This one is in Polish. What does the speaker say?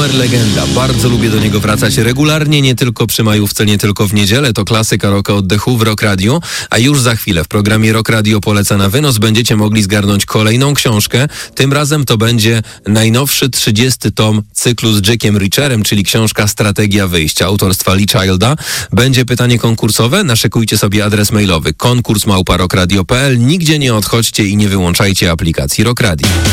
numer legenda. Bardzo lubię do niego wracać regularnie, nie tylko przy majówce, nie tylko w niedzielę. To klasyka rocka oddechu w Rock Radio. A już za chwilę w programie Rock Radio Poleca na wynos będziecie mogli zgarnąć kolejną książkę. Tym razem to będzie najnowszy 30. tom cyklu z Jackiem Reacherem, czyli książka Strategia wyjścia autorstwa Lee Childa. Będzie pytanie konkursowe. Naszykujcie sobie adres mailowy konkurs@rockradio.pl. Nigdzie nie odchodźcie i nie wyłączajcie aplikacji Rock Radio.